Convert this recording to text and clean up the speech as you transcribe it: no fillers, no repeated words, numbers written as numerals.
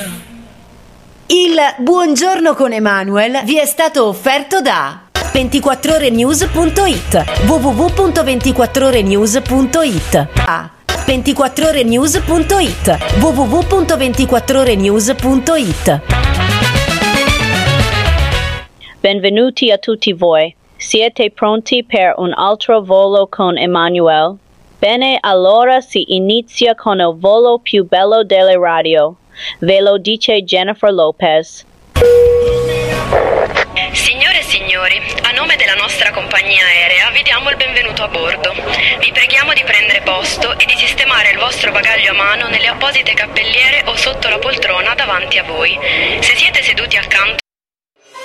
Il Buongiorno con Emanuel vi è stato offerto da 24orenews.it, www.24orenews.it, 24orenews.it, www.24orenews.it. Benvenuti a tutti voi. Siete pronti per un altro volo con Emanuel? Bene, allora si inizia con il volo più bello delle radio. Ve lo dice Jennifer Lopez. Signore e signori, a nome della nostra compagnia aerea vi diamo il benvenuto a bordo. Vi preghiamo di prendere posto e di sistemare il vostro bagaglio a mano nelle apposite cappelliere o sotto la poltrona davanti a voi. Se siete seduti accanto